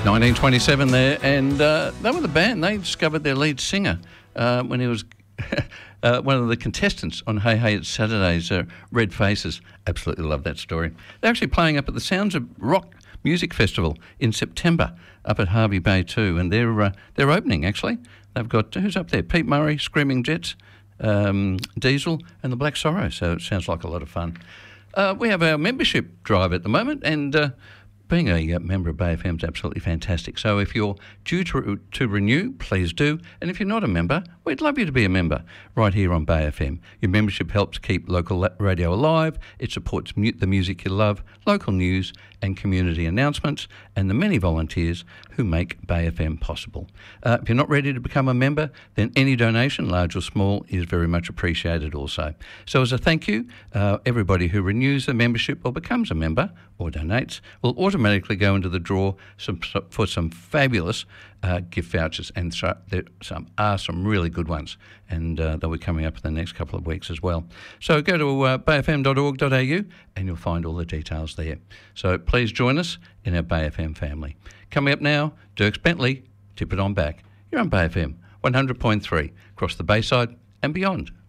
1927 there, and they were the band. They discovered their lead singer when he was one of the contestants on Hey Hey It's Saturdays, Red Faces. Absolutely love that story. They're actually playing up at the Sounds of Rock Music Festival in September up at Harvey Bay too, and they're opening actually. They've got, who's up there? Pete Murray, Screaming Jets, Diesel and the Black Sorrow, so it sounds like a lot of fun. We have our membership drive at the moment, and being a member of Bay FM is absolutely fantastic. So if you're due to renew, please do. And if you're not a member, we'd love you to be a member right here on Bay FM. Your membership helps keep local radio alive. It supports the music you love, local news and community announcements, and the many volunteers who make Bay FM possible. If you're not ready to become a member, then any donation, large or small, is very much appreciated also. So as a thank you, everybody who renews the membership or becomes a member or donates will automatically go into the draw for some fabulous gift vouchers, and there are some really good ones, and they'll be coming up in the next couple of weeks as well. So go to bayfm.org.au and you'll find all the details there. So please join us in our Bay FM family. Coming up now, Dirks Bentley, Tip It On Back. You're on Bay FM 100.3 across the Bayside and beyond.